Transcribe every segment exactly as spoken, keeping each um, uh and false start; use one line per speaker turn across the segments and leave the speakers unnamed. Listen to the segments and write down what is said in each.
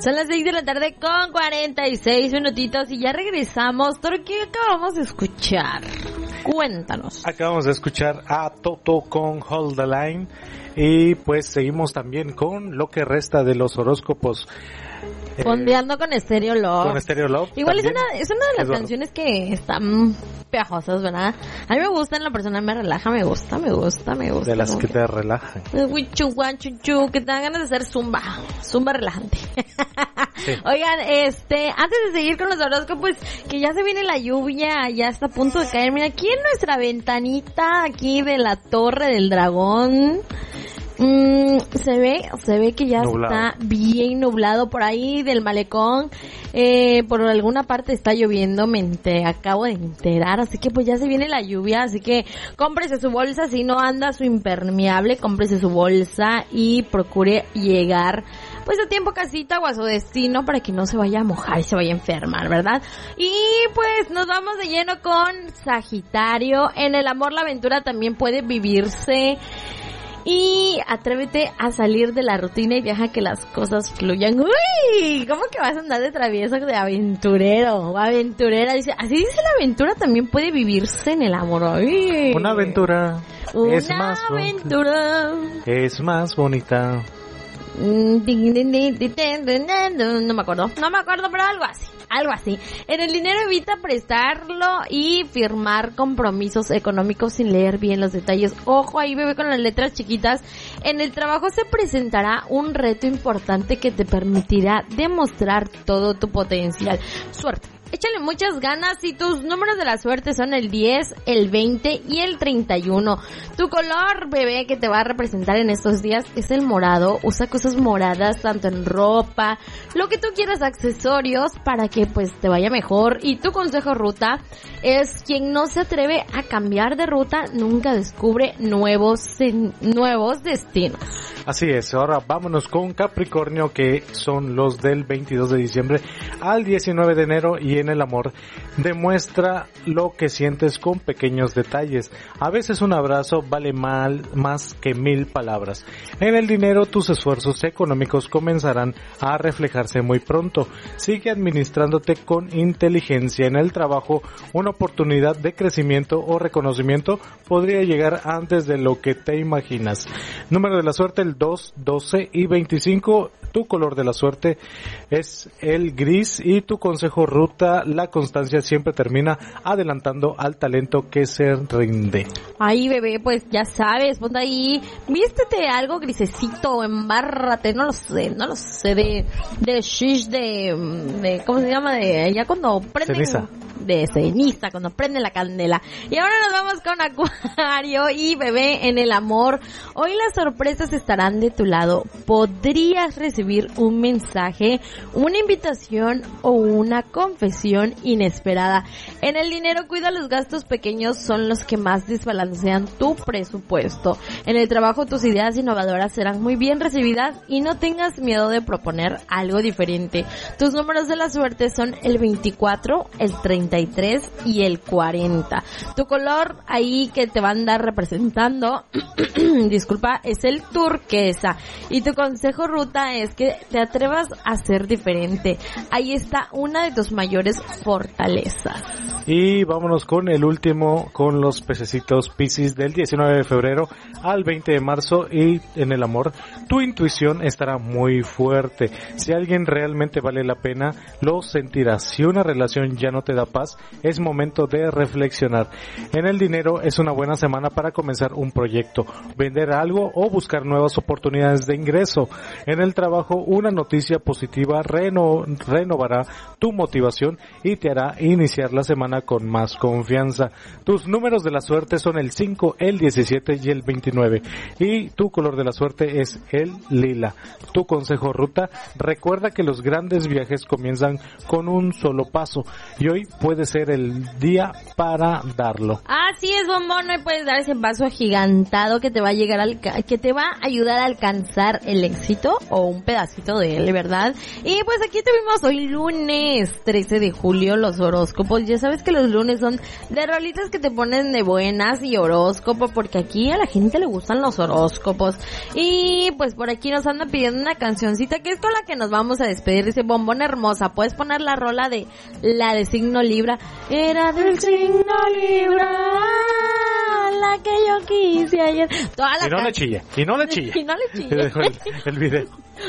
Son las seis de la tarde con cuarenta y seis minutitos y ya regresamos. Toro, ¿qué acabamos de escuchar? Cuéntanos.
Acabamos de escuchar a Toto con Hold the Line y pues seguimos también con lo que resta de los horóscopos.
Fondeando eh, con Stereo Love.
Con Stereo Love.
Igual es una, es una de las es canciones que están pegajosas, ¿verdad? A mí me gusta, en la persona me relaja, me gusta, me gusta, me gusta.
De las que te relajan.
Que te dan ganas de hacer zumba. Zumba relajante. Sí. Oigan, este, antes de seguir con los horóscopos, que ya se viene la lluvia, ya está a punto de caer. Mira, aquí en nuestra ventanita, aquí de la Torre del Dragón, Mm, se ve, se ve que ya nublado. Está bien nublado por ahí del malecón, eh, por alguna parte está lloviendo, me ente, acabo de enterar, así que pues ya se viene la lluvia, así que cómprese su bolsa, si no anda su impermeable, cómprese su bolsa y procure llegar pues a tiempo a casita o a su destino para que no se vaya a mojar y se vaya a enfermar, ¿verdad? Y pues nos vamos de lleno con Sagitario. En el amor la aventura también puede vivirse. Y atrévete a salir de la rutina y deja que las cosas fluyan. ¡Uy! ¿Cómo que vas a andar de travieso, de aventurero o aventurera? Dice, así dice la aventura también puede vivirse en el amor. ¡Uy!
Una aventura
Una
es más
aventura
es más bonita.
No me acuerdo, no me acuerdo, pero algo así, algo así. En el dinero evita prestarlo y firmar compromisos económicos sin leer bien los detalles. Ojo ahí, bebé, con las letras chiquitas. En el trabajo se presentará un reto importante que te permitirá demostrar todo tu potencial. Suerte. Échale muchas ganas y tus números de la suerte son el diez, el veinte y el treinta y uno. Tu color, bebé, que te va a representar en estos días es el morado. Usa cosas moradas tanto en ropa, lo que tú quieras, accesorios, para que pues te vaya mejor. Y tu consejo ruta es: quien no se atreve a cambiar de ruta nunca descubre nuevos, nuevos destinos.
Así es, ahora vámonos con Capricornio, que son los del veintidós de diciembre al diecinueve de enero. Y en el amor, demuestra lo que sientes con pequeños detalles. A veces un abrazo vale mal, más que mil palabras. En el dinero, tus esfuerzos económicos comenzarán a reflejarse muy pronto. Sigue administrándote con inteligencia. En el trabajo, una oportunidad de crecimiento o reconocimiento podría llegar antes de lo que te imaginas. Número de la suerte, el dos, doce y veinticinco. Tu color de la suerte es el gris y tu consejo ruta: la constancia siempre termina adelantando al talento que se rinde.
Ay, bebé, pues ya sabes, ponte ahí, vístete algo grisecito, embárrate, no lo sé, no lo sé, de, de shish, de, de, ¿cómo se llama? De, ya cuando prenden...
Ceniza.
De ceniza, cuando prende la candela. Y ahora nos vamos con Acuario y bebé, en el amor. Hoy las sorpresas estarán de tu lado. Podrías recibir un mensaje, una invitación o una confesión inesperada. En el dinero, cuida los gastos pequeños, son los que más desbalancean tu presupuesto. En el trabajo, tus ideas innovadoras serán muy bien recibidas y no tengas miedo de proponer algo diferente. Tus números de la suerte son el veinticuatro, el treinta y tres y el cuarenta. Tu color ahí que te va a andar representando, disculpa, es el turquesa. Y tu consejo ruta es que te atrevas a ser diferente. Ahí está una de tus mayores fortalezas.
Y vámonos con el último, con los pececitos Piscis, del diecinueve de febrero al veinte de marzo. Y en el amor, tu intuición estará muy fuerte. Si alguien realmente vale la pena, lo sentirás. Si una relación ya no te da paz, es momento de reflexionar. En el dinero, es una buena semana para comenzar un proyecto, vender algo o buscar nuevas oportunidades de ingreso. En el trabajo, una noticia positiva reno, renovará tu motivación y te hará iniciar la semana con más confianza. Tus números de la suerte son el cinco, el diecisiete y el veintinueve. Y tu color de la suerte es el lila. Tu consejo ruta: recuerda que los grandes viajes comienzan con un solo paso. Y hoy puedes puede ser el día para darlo.
Así es, bombón, no puedes dar ese paso agigantado que te va a llegar al, que te va a ayudar a alcanzar el éxito o un pedacito de él, ¿verdad? Y pues aquí tuvimos hoy lunes trece de julio los horóscopos. Ya sabes que los lunes son de rolitas que te ponen de buenas y horóscopo, porque aquí a la gente le gustan los horóscopos. Y pues por aquí nos anda pidiendo una cancioncita que es con la que nos vamos a despedir. Dice, bombón hermosa, puedes poner la rola de la de signo Libra. Era del signo Libra la que yo quise ayer. Toda la
y no
can...
le chille, y no le chille.
Y no le chille.
el, el video.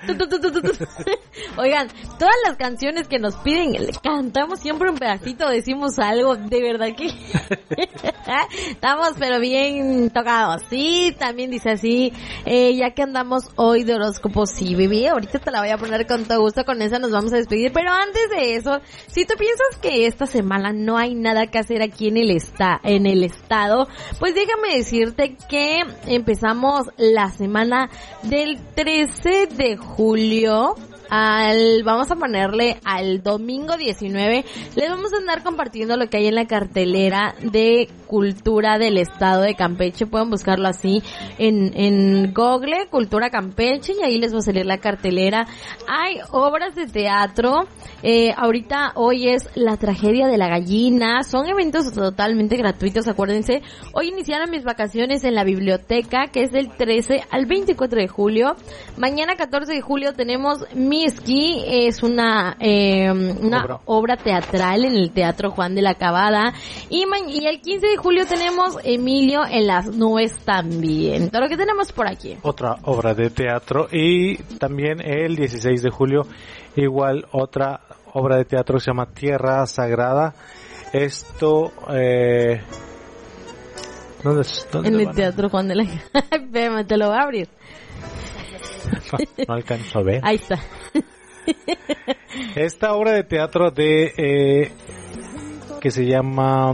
Oigan, todas las canciones que nos piden, le cantamos siempre un pedacito, decimos algo, de verdad que estamos pero bien tocados. Sí, también dice así, eh, ya que andamos hoy de horóscopos, sí, bebé, ahorita te la voy a poner con todo gusto, con esa nos vamos a despedir, pero antes de eso, si tú piensas que esta semana no hay nada que hacer aquí en el esta, en el estado, pues déjame decirte que empezamos la semana del trece de julio al, vamos a ponerle al domingo diecinueve, les vamos a andar compartiendo lo que hay en la cartelera de cultura del estado de Campeche. Pueden buscarlo así en, en Google, Cultura Campeche, y ahí les va a salir la cartelera. Hay obras de teatro, eh, ahorita hoy es La tragedia de la gallina, son eventos totalmente gratuitos, acuérdense. Hoy iniciaron mis vacaciones en la biblioteca, que es del trece al veinticuatro de julio. Mañana catorce de julio tenemos Miski, es una eh, una obra. obra teatral en el Teatro Juan de la Cabada, y, y el quince de julio tenemos Emilio en las nubes también. Todo lo que tenemos por aquí.
Otra obra de teatro, y también el dieciséis de julio igual otra obra de teatro que se llama Tierra Sagrada. Esto eh, ¿dónde, dónde
en el Teatro Juan de la Cabada. Espérame, te lo voy a abrir.
No, no alcanzo a ver.
Ahí está.
Esta obra de teatro de eh, que se llama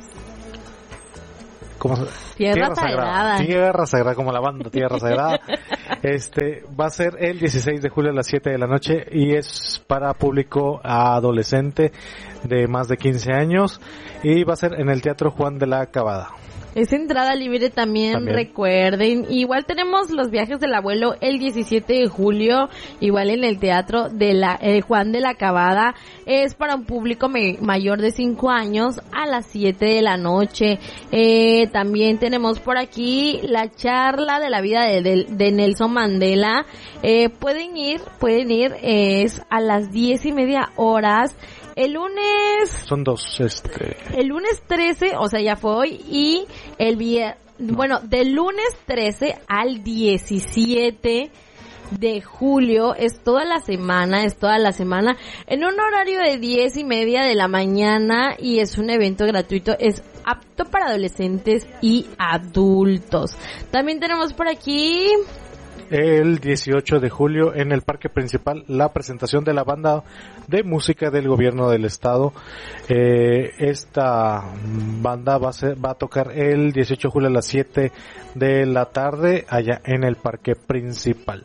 ¿cómo se llama?
Tierra, Tierra Sagrada. Sagrada.
Tierra Sagrada, como la banda Tierra Sagrada. Este va a ser el dieciséis de julio a las siete de la noche y es para público adolescente de más de quince años y va a ser en el Teatro Juan de la Cabada.
Es entrada libre también, también, recuerden. Igual tenemos los viajes del abuelo el diecisiete de julio, igual en el Teatro de la eh, Juan de la Cabada. Es para un público me, mayor de cinco años a las siete de la noche. Eh, también tenemos por aquí la charla de la vida de, de, de Nelson Mandela. Eh, pueden ir, pueden ir, eh, es a las diez y media horas. El lunes...
Son dos, este...
El lunes trece, o sea, ya fue hoy, y el viernes... Bueno, del lunes trece al diecisiete de julio, es toda la semana, es toda la semana, en un horario de diez y media de la mañana, y es un evento gratuito, es apto para adolescentes y adultos. También tenemos por aquí...
El dieciocho de julio en el Parque Principal la presentación de la banda de música del gobierno del estado. Eh, esta banda va a, ser, va a tocar el dieciocho de julio a las siete de la tarde allá en el Parque Principal.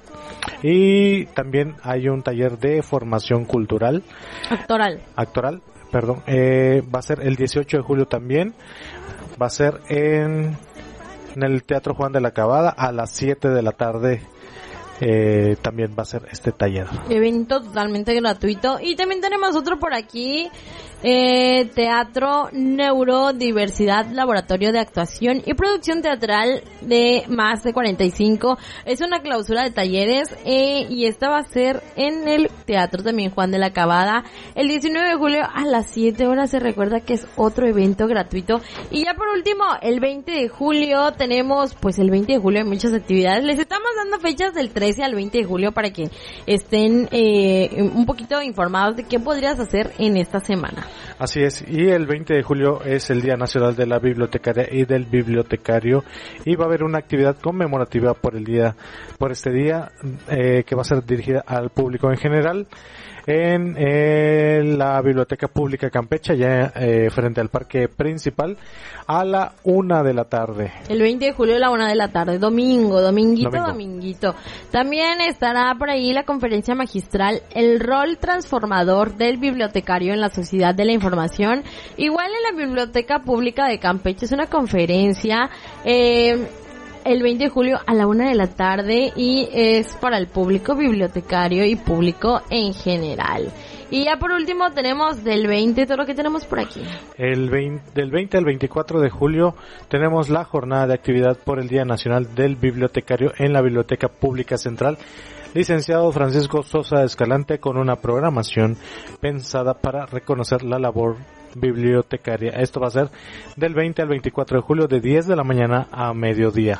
Y también hay un taller de formación cultural.
Actoral.
Actoral, perdón. Eh, va a ser el dieciocho de julio también. Va a ser en... en el Teatro Juan de la Cabada a las siete de la tarde. Eh, también va a ser este taller.
Evento totalmente gratuito. Y también tenemos otro por aquí, eh, Teatro Neurodiversidad, Laboratorio de Actuación y Producción Teatral de más de cuarenta y cinco. Es una clausura de talleres, eh, y esta va a ser en el Teatro también Juan de la Cabada el diecinueve de julio a las siete horas. Se recuerda que es otro evento gratuito. Y ya por último, el veinte de julio tenemos, pues el veinte de julio hay muchas actividades. Les estamos dando fechas del trece al veinte de julio para que estén eh, un poquito informados de qué podrías hacer en esta semana.
Así es, y el veinte de julio es el Día Nacional de la Bibliotecaria y del Bibliotecario, y va a haber una actividad conmemorativa por el día, por este día, eh, que va a ser dirigida al público en general en eh, la Biblioteca Pública Campeche, ya eh, frente al Parque Principal, a la una de la tarde.
El veinte de julio a la una de la tarde, domingo, dominguito,
Domingo.
dominguito. También estará por ahí la conferencia magistral, el rol transformador del bibliotecario en la sociedad de la información. Igual en la Biblioteca Pública de Campeche es una conferencia eh, el veinte de julio a la una de la tarde y es para el público bibliotecario y público en general. Y ya por último tenemos del veinte, todo lo que tenemos por aquí.
El veinte, del veinte al veinticuatro de julio tenemos la jornada de actividad por el Día Nacional del Bibliotecario en la Biblioteca Pública Central. Licenciado Francisco Sosa Escalante, con una programación pensada para reconocer la labor bibliotecaria. Esto va a ser del veinte al veinticuatro de julio de diez de la mañana a mediodía.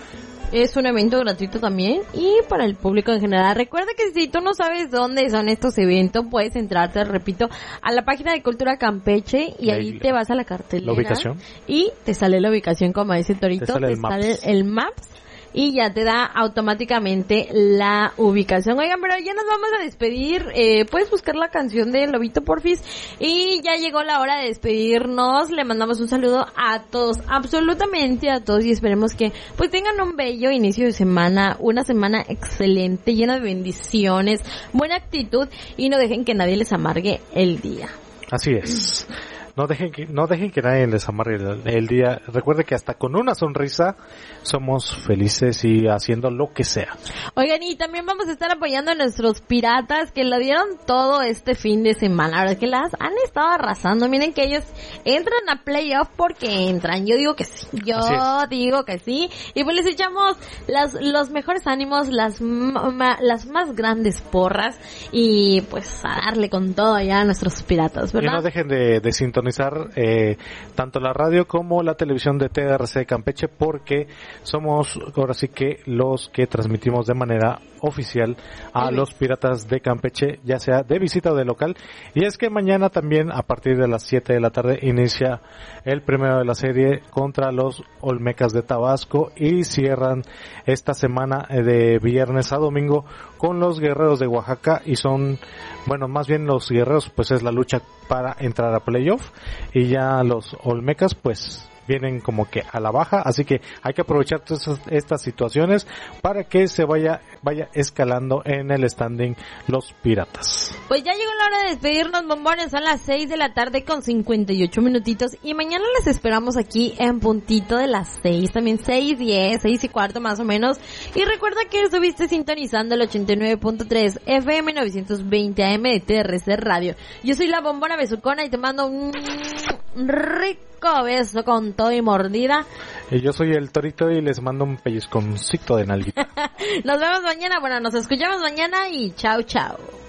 Es un evento gratuito también y para el público en general. Recuerda que si tú no sabes dónde son estos eventos, puedes entrar, te repito, a la página de Cultura Campeche y ahí, ahí te vas a la cartelera.
La ubicación.
Y te sale la ubicación, como dice Torito,
te sale,
te
el,
sale
maps.
el Maps. Y ya te da automáticamente la ubicación. Oigan, pero ya nos vamos a despedir. Eh, puedes buscar la canción de Lobito Porfis. Y ya llegó la hora de despedirnos. Le mandamos un saludo a todos, absolutamente a todos. Y esperemos que pues tengan un bello inicio de semana. Una semana excelente, llena de bendiciones, buena actitud. Y no dejen que nadie les amargue el día.
Así es. No dejen que, no dejen que nadie les amargue el, el día. Recuerde que hasta con una sonrisa somos felices y haciendo lo que sea.
Oigan, y también vamos a estar apoyando a nuestros piratas que lo dieron todo este fin de semana. La verdad que las han estado arrasando. Miren que ellos entran a playoff porque entran. Yo digo que sí. Yo digo que sí. Y pues les echamos las, los mejores ánimos, las, ma, las más grandes porras. Y pues a darle con todo allá a nuestros piratas, ¿verdad?
Y no dejen de, de sintonizar Eh, tanto la radio como la televisión de T R C Campeche, porque somos ahora sí que los que transmitimos de manera oficial a sí, los piratas de Campeche, ya sea de visita o de local. Y es que mañana también a partir de las siete de la tarde inicia el primero de la serie contra los Olmecas de Tabasco y cierran esta semana de viernes a domingo con los Guerreros de Oaxaca, y son, bueno, más bien los Guerreros pues es la lucha para entrar a playoff, y ya los Olmecas pues vienen como que a la baja, así que hay que aprovechar todas estas situaciones para que se vaya vaya escalando en el standing los piratas.
Pues ya llegó la hora de despedirnos, bombones, son las seis de la tarde con cincuenta y ocho minutitos y mañana les esperamos aquí en puntito de las seis, también seis diez, seis y cuarto más o menos, y recuerda que estuviste sintonizando el ochenta y nueve punto tres F M novecientos veinte A M de T R C Radio. Yo soy la bombona besucona y te mando un rico beso con todo y mordida.
Y yo soy el Torito y les mando un pellizconcito de nalguita.
Nos vemos mañana, bueno, nos escuchamos mañana y chao, chao.